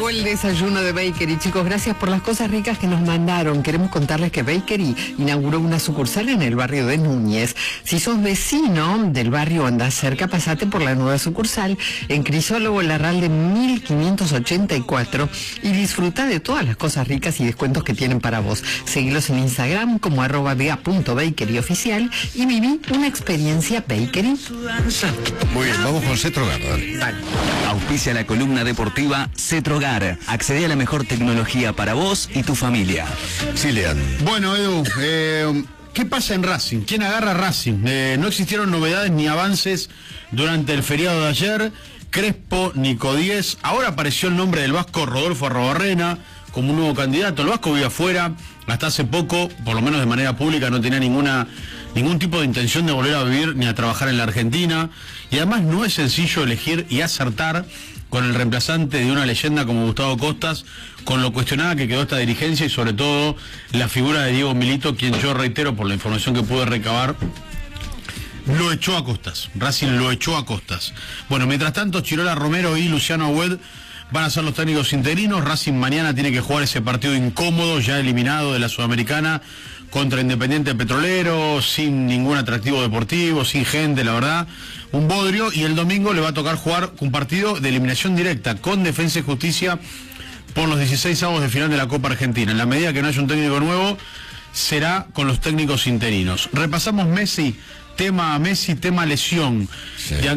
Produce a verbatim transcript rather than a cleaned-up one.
Llegó el desayuno de Bakery, chicos, gracias por las cosas ricas que nos mandaron. Queremos contarles que Bakery inauguró una sucursal en el barrio de Núñez. Si sos vecino del barrio o andás cerca, pasate por la nueva sucursal en Crisólogo Larralde mil quinientos ochenta y cuatro y disfruta de todas las cosas ricas y descuentos que tienen para vos. Seguilos en Instagram como arroba bea.bakery oficial y viví una experiencia Bakery. Muy bien, vamos con Cetrogar, dale. Vale. Auspicia la columna deportiva Cetrogar. Accede a la mejor tecnología para vos y tu familia. Sí, Lean. Bueno, Edu, eh, ¿qué pasa en Racing? ¿Quién agarra Racing? Eh, no existieron novedades ni avances durante el feriado de ayer. Crespo, Nico Díez. Ahora apareció el nombre del vasco Rodolfo Arrobarrena como un nuevo candidato. El vasco vive afuera. Hasta hace poco, por lo menos de manera pública, no tenía ninguna ningún tipo de intención de volver a vivir ni a trabajar en la Argentina. Y además no es sencillo elegir y acertar con el reemplazante de una leyenda como Gustavo Costas, con lo cuestionada que quedó esta dirigencia y sobre todo la figura de Diego Milito, quien yo reitero, por la información que pude recabar, lo echó a Costas. Racing lo echó a Costas. Bueno, mientras tanto, Chirola Romero y Luciano Agüed van a ser los técnicos interinos. Racing mañana tiene que jugar ese partido incómodo, ya eliminado de la Sudamericana, contra Independiente Petrolero, sin ningún atractivo deportivo, sin gente, la verdad, un bodrio. Y el domingo le va a tocar jugar un partido de eliminación directa con Defensa y Justicia por los dieciséis avos de final de la Copa Argentina. En la medida que no haya un técnico nuevo, será con los técnicos interinos. Repasamos Messi, tema Messi, tema lesión. Sí. Ya